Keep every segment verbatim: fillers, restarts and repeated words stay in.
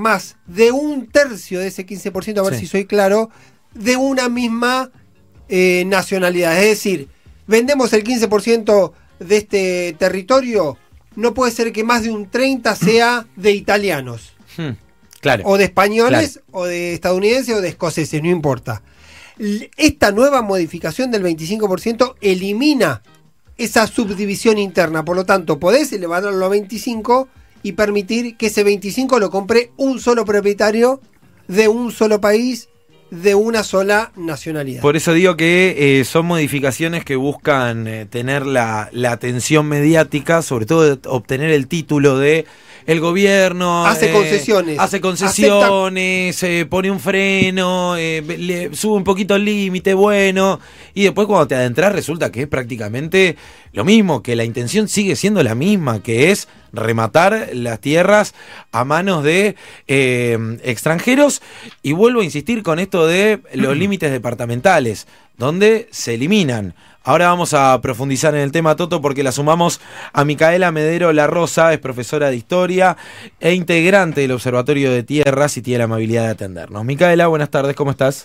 más de un tercio de ese quince por ciento, a ver Sí. si soy claro, de una misma eh, nacionalidad. Es decir, vendemos el quince por ciento de este territorio, no puede ser que más de un treinta por ciento sea de italianos. Hmm, claro. O de españoles, Claro. o de estadounidenses, o de escoceses, no importa. L- Esta nueva modificación del veinticinco por ciento elimina esa subdivisión interna. Por lo tanto, podés elevarlo a veinticinco y permitir que ese veinticinco lo compre un solo propietario de un solo país, de una sola nacionalidad. Por eso digo que eh, son modificaciones que buscan eh, tener la, la atención mediática, sobre todo de obtener el título de el gobierno Hace eh, concesiones. hace concesiones, eh, pone un freno, eh, le sube un poquito el límite, bueno, y después cuando te adentras resulta que es prácticamente lo mismo, que la intención sigue siendo la misma, que es rematar las tierras a manos de eh, extranjeros. Y vuelvo a insistir con esto de los límites departamentales, donde se eliminan. Ahora vamos a profundizar en el tema, Toto, porque la sumamos a Micaela Medero La Rosa, es profesora de Historia e integrante del Observatorio de Tierras y tiene la amabilidad de atendernos. Micaela, buenas tardes, ¿cómo estás?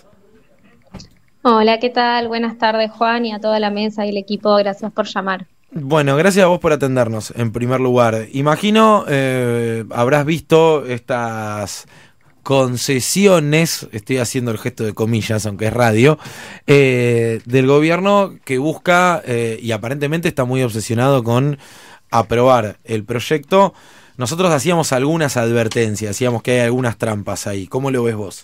Hola, ¿qué tal? Buenas tardes, Juan, y a toda la mesa y el equipo, gracias por llamar. Bueno, gracias a vos por atendernos, en primer lugar. Imagino, eh, habrás visto estas concesiones, estoy haciendo el gesto de comillas, aunque es radio, eh, del gobierno que busca, eh, y aparentemente está muy obsesionado con aprobar el proyecto. Nosotros hacíamos algunas advertencias, decíamos que hay algunas trampas ahí. ¿Cómo lo ves vos?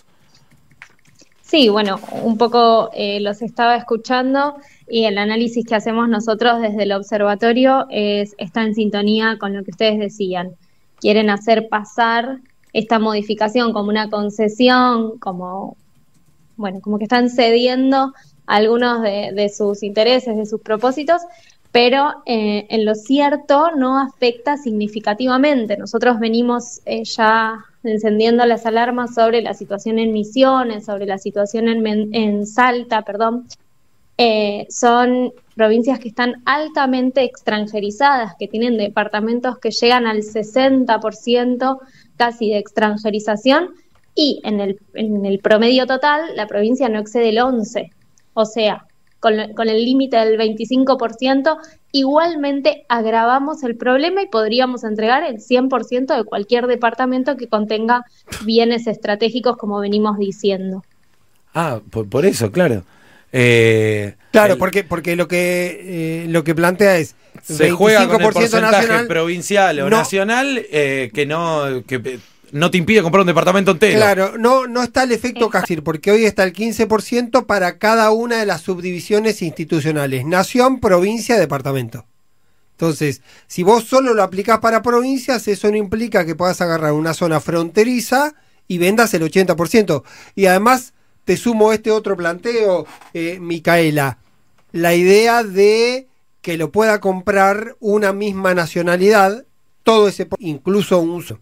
Sí, bueno, un poco eh, los estaba escuchando y el análisis que hacemos nosotros desde el observatorio es, está en sintonía con lo que ustedes decían. Quieren hacer pasar esta modificación como una concesión, como, bueno, como que están cediendo algunos de, de sus intereses, de sus propósitos, pero eh, en lo cierto no afecta significativamente. Nosotros venimos eh, ya encendiendo las alarmas sobre la situación en Misiones, sobre la situación en, Men- en Salta, perdón. Eh, son provincias que están altamente extranjerizadas, que tienen departamentos que llegan al sesenta por ciento casi de extranjerización, y en el, en el promedio total la provincia no excede el once por ciento. O sea, con, lo- con el límite del veinticinco por ciento, igualmente agravamos el problema y podríamos entregar el cien por ciento de cualquier departamento que contenga bienes estratégicos, como venimos diciendo. Ah, por, por eso, claro. Eh, Claro, el- porque, porque lo que eh, lo que plantea es se juega con el veinticinco por ciento porcentaje nacional, provincial o no- nacional eh, que no que eh, no te impide comprar un departamento entero. Claro, no, no está el efecto Exacto. Casir, porque hoy está el quince por ciento para cada una de las subdivisiones institucionales: nación, provincia, departamento. Entonces, si vos solo lo aplicás para provincias, eso no implica que puedas agarrar una zona fronteriza y vendas el ochenta por ciento. Y además, te sumo este otro planteo, eh, Micaela, la idea de que lo pueda comprar una misma nacionalidad, todo ese, incluso un uso.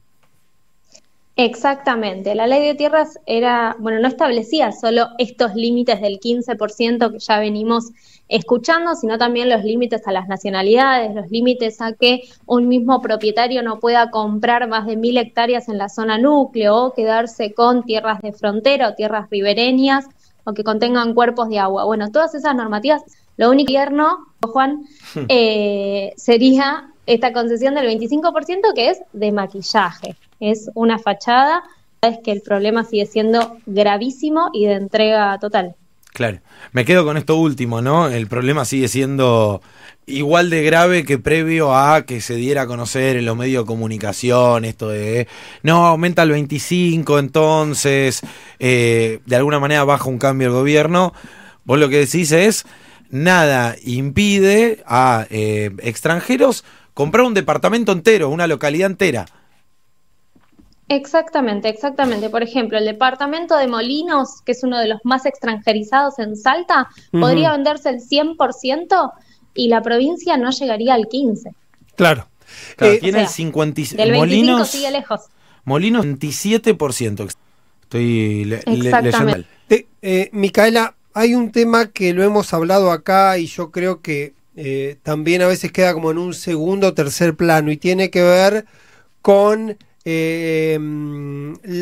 Exactamente, la ley de tierras era, bueno, no establecía solo estos límites del quince por ciento que ya venimos escuchando, sino también los límites a las nacionalidades, los límites a que un mismo propietario no pueda comprar más de mil hectáreas en la zona núcleo o quedarse con tierras de frontera o tierras ribereñas o que contengan cuerpos de agua. Bueno, todas esas normativas, lo único que gobierno, Juan, eh, sería esta concesión del veinticinco por ciento, que es de maquillaje. Es una fachada, es que el problema sigue siendo gravísimo y de entrega total. Claro. Me quedo con esto último, ¿no? El problema sigue siendo igual de grave que previo a que se diera a conocer en los medios de comunicación esto de no, aumenta el veinticinco, entonces eh, de alguna manera baja un cambio el gobierno. Vos lo que decís es nada impide a eh, extranjeros comprar un departamento entero, una localidad entera. Exactamente, exactamente. Por ejemplo, el departamento de Molinos, que es uno de los más extranjerizados en Salta, Ujú. podría venderse el cien por ciento y la provincia no llegaría al quince por ciento. Claro. Claro, Eh, tiene o el sea, cincuenta y siete Del veinticinco por ciento Molinos, sigue lejos. Molinos veintisiete por ciento. Estoy le- le- Exactamente. leyendo mal. Te- eh, Micaela, hay un tema que lo hemos hablado acá y yo creo que eh, también a veces queda como en un segundo o tercer plano y tiene que ver con eh,